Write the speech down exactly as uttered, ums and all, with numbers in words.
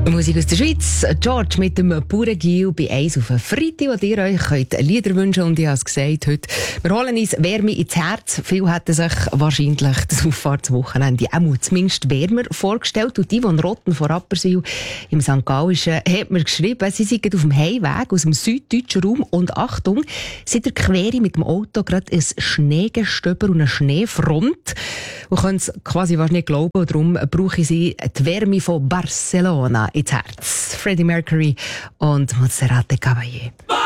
Musik aus der Schweiz. George mit dem Bauerngiel bei eins auf den Freitag, wo ihr euch könnt Lieder wünschen könnt. Und ich habe es gesagt, heute, wir holen uns Wärme ins Herz. Viele hätten sich wahrscheinlich das Auffahrtswochenende auch zumindest wärmer vorgestellt. Und die, die in Rotten vor Rapperswil im Sankt Gallischen, hat mir geschrieben, sie sind auf dem Heimweg aus dem süddeutschen Raum. Und Achtung, sie durchqueren mit dem Auto gerade ein Schneegestöber und eine Schneefront. Und können es quasi wahrscheinlich nicht glauben. Und darum brauche sie die Wärme von Barcelona ins Herz. Freddie Mercury und Montserrat Caballé.